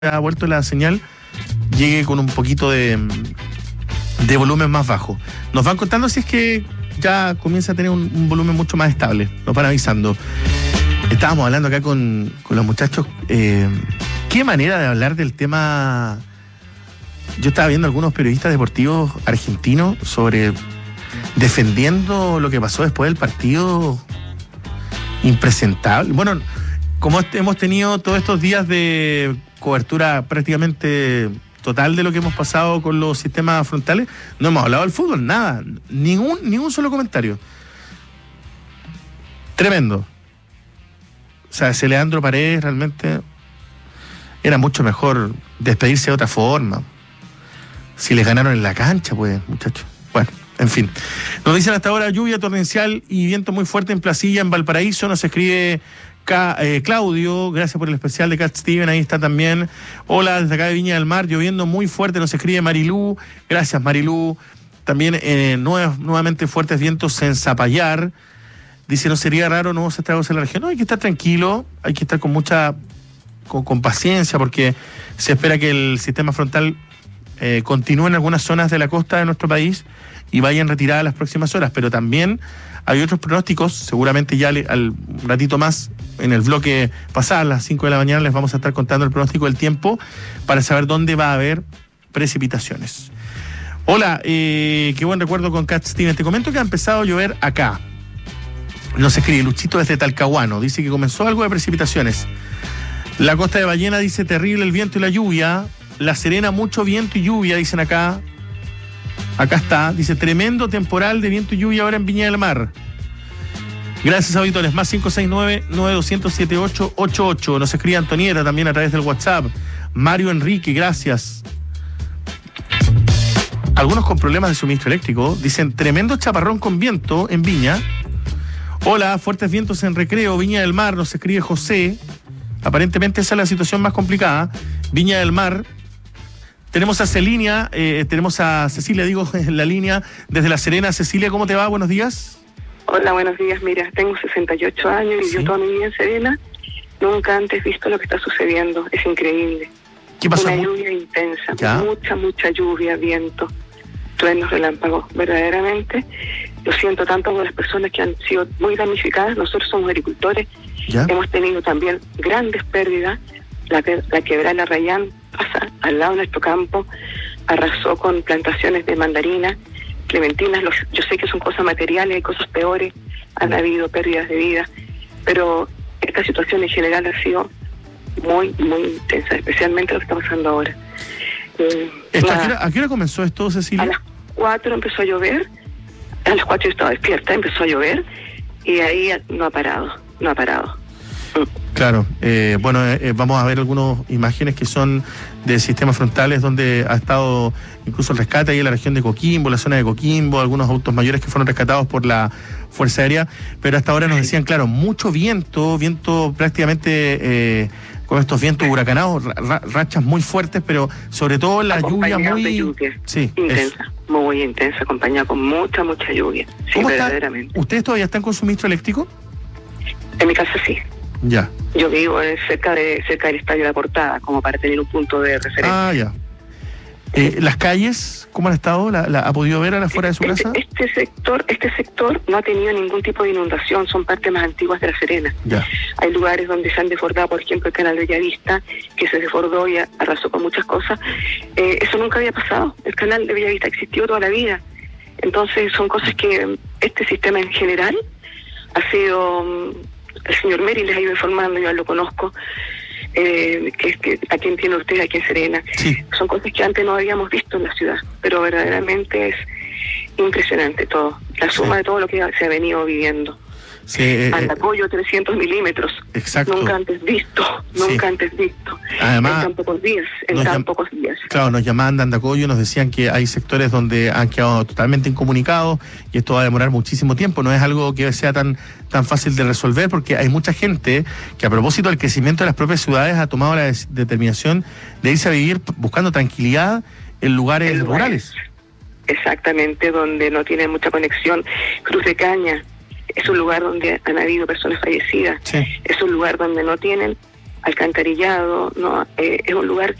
ha vuelto la señal, llegue con un poquito de volumen más bajo. Nos van contando si es que ya comienza a tener un volumen mucho más estable. Nos van avisando. Estábamos hablando acá con los muchachos. Qué manera de hablar del tema. Yo estaba viendo algunos periodistas deportivos argentinos sobre defendiendo lo que pasó después del partido. Impresentable. Bueno, como hemos tenido todos estos días de cobertura prácticamente total de lo que hemos pasado con los sistemas frontales, no hemos hablado del fútbol, nada, ningún solo comentario. Tremendo. O sea, ese Leandro Paredes realmente era mucho mejor despedirse de otra forma. Si les ganaron en la cancha, pues, muchachos. Bueno, en fin. Nos dicen hasta ahora lluvia torrencial y viento muy fuerte en Placilla, en Valparaíso. Nos escribe Claudio, gracias por el especial de Cat Steven, ahí está también. Hola, desde acá de Viña del Mar, lloviendo muy fuerte, nos escribe Marilú. Gracias, Marilú. También nuevamente fuertes vientos en Zapallar. Dice, no sería raro nuevos estragos en la región. No, hay que estar tranquilo, hay que estar con mucha con paciencia, porque se espera que el sistema frontal continúe en algunas zonas de la costa de nuestro país y vaya en retirada las próximas horas, pero también hay otros pronósticos, seguramente ya al ratito más, en el bloque pasado, a las 5 de la mañana, les vamos a estar contando el pronóstico del tiempo para saber dónde va a haber precipitaciones. Hola, qué buen recuerdo con Cat Steven. Te comento que ha empezado a llover acá. Nos escribe Luchito desde Talcahuano, dice que comenzó algo de precipitaciones. La costa de Ballena dice terrible el viento y la lluvia. La Serena, mucho viento y lluvia, dicen acá. Acá está, dice tremendo temporal de viento y lluvia ahora en Viña del Mar. Gracias, auditores. Más 569-9200-7888. Nos escribe Antonieta también a través del WhatsApp. Mario Enrique, gracias. Algunos con problemas de suministro eléctrico. Dicen tremendo chaparrón con viento en Viña. Hola, fuertes vientos en Recreo, Viña del Mar, nos escribe José. Aparentemente esa es la situación más complicada. Viña del Mar. Tenemos a Cecilia, en la línea desde La Serena. Cecilia, ¿cómo te va? Buenos días. Hola, buenos días. Mira, tengo 68 años y yo toda mi vida en Serena nunca antes visto lo que está sucediendo. Es increíble. ¿Qué pasa? Una lluvia intensa, ¿Ya? mucha lluvia, viento, truenos, relámpagos. Verdaderamente, lo siento tanto por las personas que han sido muy damnificadas. Nosotros somos agricultores. ¿Ya? Hemos tenido también grandes pérdidas. La quebrada La Rayán pasa al lado de nuestro campo, arrasó con plantaciones de mandarinas, clementinas. Yo sé que son cosas materiales, hay cosas peores, han habido pérdidas de vida, pero esta situación en general ha sido muy intensa, especialmente lo que está pasando ahora. ¿A qué hora comenzó esto, Cecilia? A las 4 empezó a llover, a las 4 yo estaba despierta, empezó a llover y ahí no ha parado. Claro, vamos a ver algunas imágenes que son de sistemas frontales donde ha estado incluso el rescate ahí en la región de Coquimbo, la zona de Coquimbo, algunos autos mayores que fueron rescatados por la Fuerza Aérea, pero hasta ahora nos decían, claro, mucho viento prácticamente con estos vientos huracanados, rachas muy fuertes, pero sobre todo la lluvia muy... Sí, intensa, muy intensa, acompañada con mucha lluvia. Sí, verdaderamente. ¿Ustedes todavía están con suministro eléctrico? En mi casa sí. Ya. Yo vivo cerca del Estadio La Portada, como para tener un punto de referencia. Ah, ya. ¿Las calles, cómo han estado? ¿La ha podido ver a la afuera de su casa? Este sector no ha tenido ningún tipo de inundación, son partes más antiguas de La Serena. Ya. Hay lugares donde se han desbordado, por ejemplo, el canal de Bellavista, que se desbordó y arrasó con muchas cosas. Eso nunca había pasado. El canal de Bellavista existió toda la vida. Entonces son cosas que este sistema en general ha sido... El señor Meri les ha ido informando, yo lo conozco, que a quien tiene usted aquí en Serena. Sí. Son cosas que antes no habíamos visto en la ciudad, pero verdaderamente es impresionante todo, la suma de todo lo que se ha venido viviendo. Sí, Andacollo, 300 milímetros. Exacto. Nunca antes visto. Además, en tan pocos días. Claro, nos llamaban de Andacollo, nos decían que hay sectores donde han quedado totalmente incomunicados y esto va a demorar muchísimo tiempo. No es algo que sea tan fácil de resolver, porque hay mucha gente que, a propósito del crecimiento de las propias ciudades, ha tomado la determinación de irse a vivir buscando tranquilidad en lugares rurales. Exactamente, donde no tienen mucha conexión. Cruz de Caña es un lugar donde han habido personas fallecidas. Sí. Es un lugar donde no tienen alcantarillado, ¿no? Es un lugar